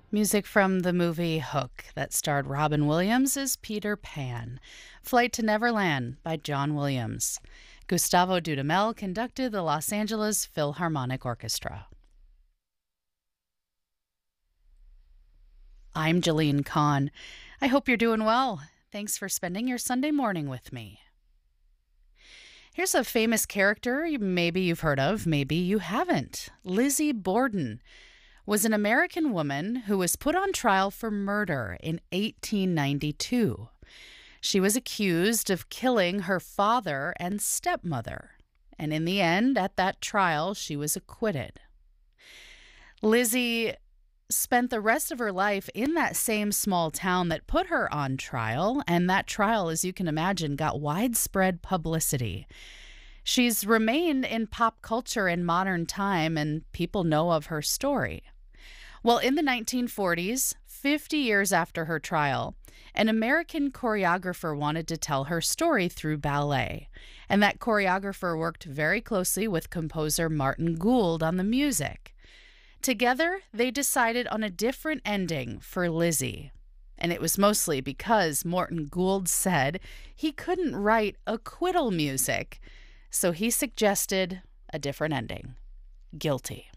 Music from the movie Hook that starred Robin Williams as Peter Pan. Flight to Neverland by John Williams. Gustavo Dudamel conducted the Los Angeles Philharmonic Orchestra. I'm Jeline Kahn. I hope you're doing well. Thanks for spending your Sunday morning with me. Here's a famous character maybe you've heard of, maybe you haven't. Lizzie Borden was an American woman who was put on trial for murder in 1892. She was accused of killing her father and stepmother, and in the end, at that trial, she was acquitted. Lizzie spent the rest of her life in that same small town that put her on trial, and that trial, as you can imagine, got widespread publicity. She's remained in pop culture in modern time, and people know of her story. Well, in the 1940s, 50 years after her trial, an American choreographer wanted to tell her story through ballet, and that choreographer worked very closely with composer Martin Gould on the music. Together, they decided on a different ending for Lizzie, and it was mostly because Martin Gould said he couldn't write acquittal music, so he suggested a different ending: guilty.